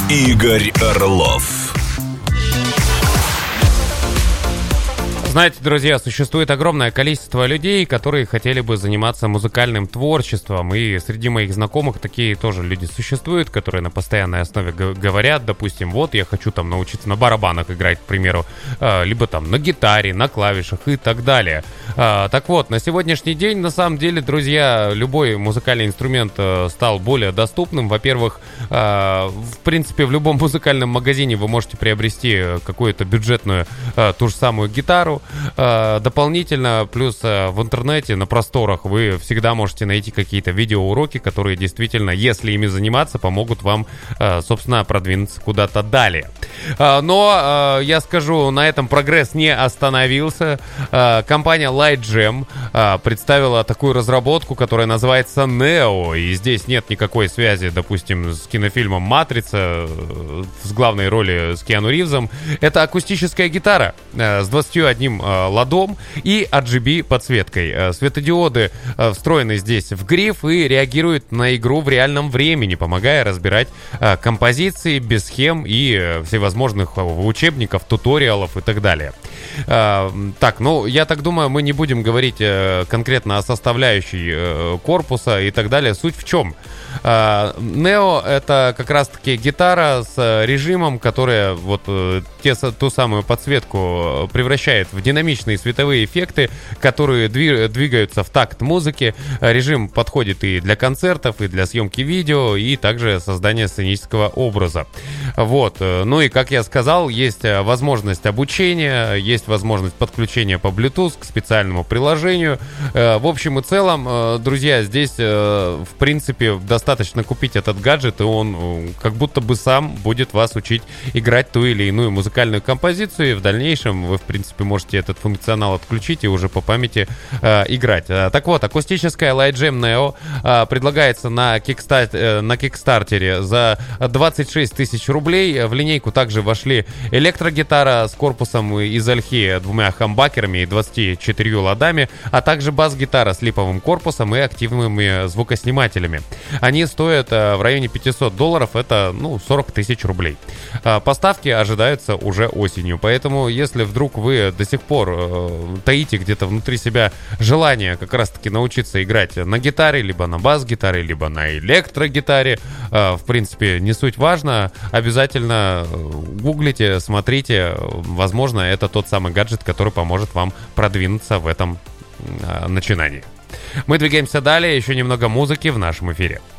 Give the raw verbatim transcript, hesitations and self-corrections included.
Игорь Орлов. Знаете, друзья, существует огромное количество людей, которые хотели бы заниматься музыкальным творчеством, и среди моих знакомых такие тоже люди существуют, которые на постоянной основе г- говорят, допустим, вот я хочу там научиться на барабанах играть, к примеру, э, либо там на гитаре, на клавишах и так далее. Э, так вот, на сегодняшний день, на самом деле, друзья, любой музыкальный инструмент э, стал более доступным. Во-первых, э, в принципе, в любом музыкальном магазине вы можете приобрести какую-то бюджетную э, ту же самую гитару. Дополнительно, плюс в интернете, на просторах вы всегда можете найти какие-то видеоуроки, которые действительно, если ими заниматься, помогут вам, собственно, продвинуться куда-то далее. Но, я скажу, на этом прогресс не остановился. Компания Lightjam представила такую разработку, которая называется Neo, и здесь нет никакой связи, допустим, с кинофильмом «Матрица», с главной роли с Киану Ривзом. Это акустическая гитара с двадцатью одним ладом и ар джи би подсветкой. Светодиоды встроены здесь в гриф и реагируют на игру в реальном времени, помогая разбирать композиции без схем и всевозможных учебников, туториалов и так далее. Так, ну, я так думаю, мы не будем говорить конкретно о составляющей корпуса и так далее. Суть в чем? Neo — это как раз-таки гитара с режимом, которая вот те, ту самую подсветку превращает в динамичные световые эффекты, которые двигаются в такт музыки. Режим подходит и для концертов, и для съемки видео, и также создания сценического образа. Вот. Ну и, как я сказал, есть возможность обучения, есть возможность подключения по Bluetooth к специальному приложению. В общем и целом, друзья, здесь, в принципе, достаточно Достаточно купить этот гаджет, и он как будто бы сам будет вас учить играть ту или иную музыкальную композицию, и в дальнейшем вы, в принципе, можете этот функционал отключить и уже по памяти э, играть. А, так вот, акустическая Lightjam Neo э, предлагается на, кикстарт, э, на Кикстартере за двадцать шесть тысяч рублей. В линейку также вошли электрогитара с корпусом из ольхи, двумя хамбакерами и двадцатью четырьмя ладами, а также бас-гитара с липовым корпусом и активными звукоснимателями. Они стоят в районе пятьсот долларов, это, ну, сорок тысяч рублей. Поставки ожидаются уже осенью, поэтому если вдруг вы до сих пор э, таите где-то внутри себя желание как раз-таки научиться играть на гитаре, либо на бас-гитаре, либо на электрогитаре, э, в принципе, не суть важно, обязательно гуглите, смотрите, возможно, это тот самый гаджет, который поможет вам продвинуться в этом э, начинании. Мы двигаемся далее, еще немного музыки в нашем эфире.